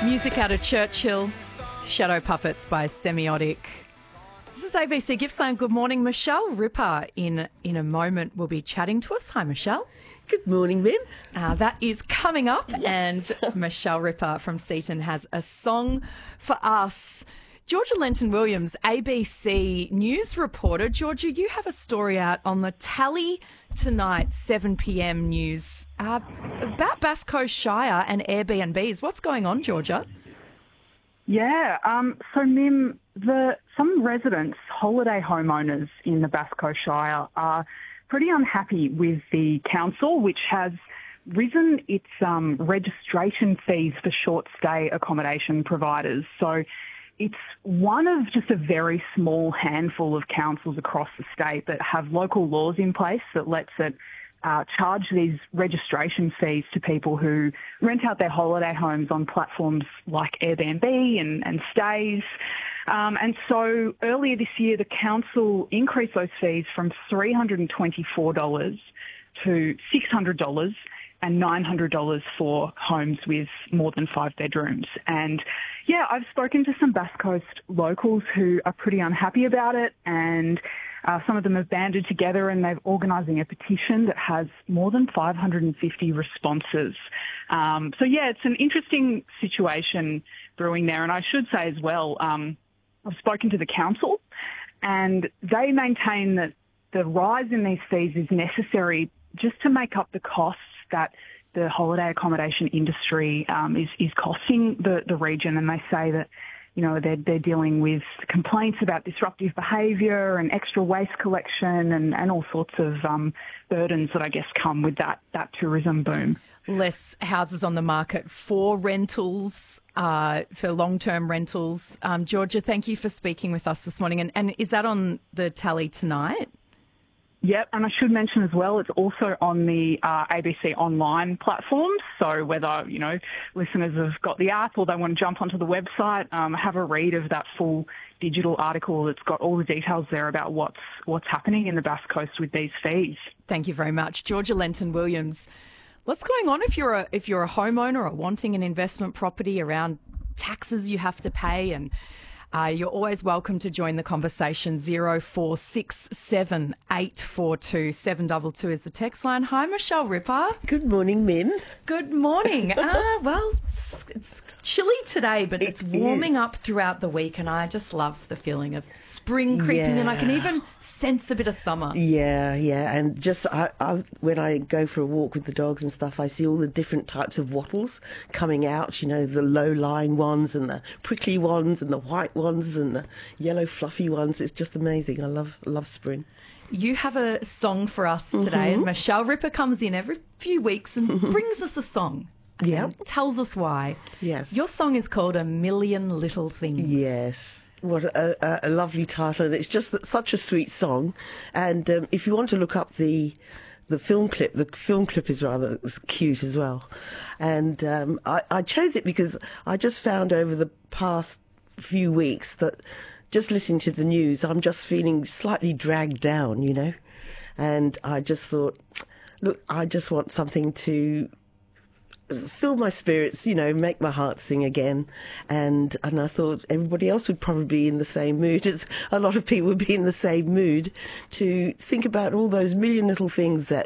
Music out of Churchill, Shadow Puppets by Semiotic. This is ABC Gippsland. Good morning. Michelle Ripper in a moment will be chatting to us. Hi, Michelle. Good morning, Mim. That is coming up, Yes. and Michelle Ripper from Seaton has a song for us. Georgia Lenton-Williams, ABC News reporter. Georgia, you have a story out on the Tally tonight, 7 p.m. news, about Bass Coast Shire and Airbnbs. What's going on, Georgia? Yeah, so Mim, some residents, holiday homeowners in the Bass Coast Shire are pretty unhappy with the council, which has risen its registration fees for short stay accommodation providers. So it's one of just a very small handful of councils across the state that have local laws in place that lets it charge these registration fees to people who rent out their holiday homes on platforms like Airbnb and Stays. And so earlier this year, the council increased those fees from $324 to $600 and $900 for homes with more than 5 bedrooms. And yeah, I've spoken to some Bass Coast locals who are pretty unhappy about it, and some of them have banded together and they're organising a petition that has more than 550 responses. So yeah, it's an interesting situation brewing there. And I should say as well, I've spoken to the council and they maintain that the rise in these fees is necessary just to make up the costs that the holiday accommodation industry is costing the region. And they say that, you know, they're dealing with complaints about disruptive behaviour and extra waste collection and all sorts of burdens that I guess come with that tourism boom. Less houses on the market for rentals, for long-term rentals. Georgia, thank you for speaking with us this morning. And is that on the Tally tonight? Yep, and I should mention as well, it's also on the ABC online platforms. So whether, you know, listeners have got the app or they want to jump onto the website, have a read of that full digital article that's got all the details there about what's happening in the Bass Coast with these fees. Thank you very much. Georgia Lenton-Williams. What's going on if you're a homeowner or wanting an investment property around taxes you have to pay? And you're always welcome to join the conversation. 0467 842 722 is the text line. Hi, Michelle Ripper. Good morning, Mim. Good morning. Well, it's chilly today, but it's warming up throughout the week, and I just love the feeling of spring creeping in. I can even sense a bit of summer. Yeah. And just when I go for a walk with the dogs and stuff, I see all the different types of wattles coming out, you know, the low-lying ones and the prickly ones and the white ones and the yellow fluffy ones. It's just amazing. I love spring. You have a song for us today, and Michelle Ripper comes in every few weeks and brings us a song. Yeah. Tells us why. Yes. Your song is called A Million Little Things. Yes. What a lovely title. And it's just such a sweet song. And if you want to look up the film clip is rather cute as well. And I chose it because I just found over the past few weeks that just listening to the news, I'm just feeling slightly dragged down, you know. And I just thought, look, I just want something to fill my spirits, you know, make my heart sing again. And I thought everybody else would probably be in the same mood. A lot of people would be in the same mood to think about all those million little things that